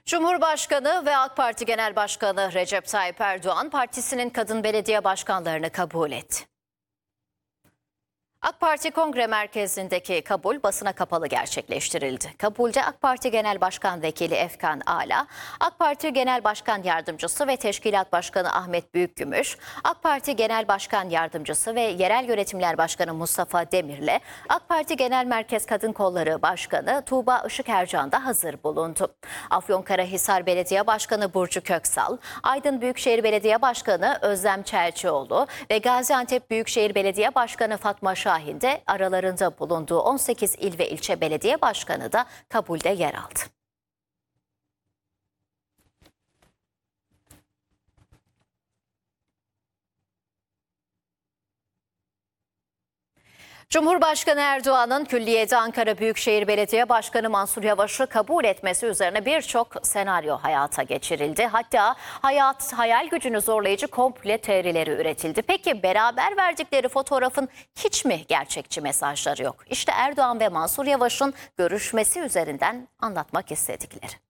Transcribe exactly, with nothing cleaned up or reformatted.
Cumhurbaşkanı ve AK Parti Genel Başkanı Recep Tayyip Erdoğan partisinin kadın belediye başkanlarını kabul etti. AK Parti Kongre Merkezi'ndeki kabul basına kapalı gerçekleştirildi. Kabulde AK Parti Genel Başkan Vekili Efkan Ala, AK Parti Genel Başkan Yardımcısı ve Teşkilat Başkanı Ahmet Büyükgümüş, AK Parti Genel Başkan Yardımcısı ve Yerel Yönetimler Başkanı Mustafa Demir'le AK Parti Genel Merkez Kadın Kolları Başkanı Tuğba Işıkercan da hazır bulundu. Afyonkarahisar Belediye Başkanı Burcu Köksal, Aydın Büyükşehir Belediye Başkanı Özlem Çelçioğlu ve Gaziantep Büyükşehir Belediye Başkanı Fatma Şahin de aralarında bulunduğu on sekiz il ve ilçe belediye başkanı da kabulde yer aldı. Cumhurbaşkanı Erdoğan'ın külliyede Ankara Büyükşehir Belediye Başkanı Mansur Yavaş'ı kabul etmesi üzerine birçok senaryo hayata geçirildi. Hatta hayat hayal gücünü zorlayıcı komple teorileri üretildi. Peki beraber verdikleri fotoğrafın hiç mi gerçekçi mesajları yok? İşte Erdoğan ve Mansur Yavaş'ın görüşmesi üzerinden anlatmak istedikleri.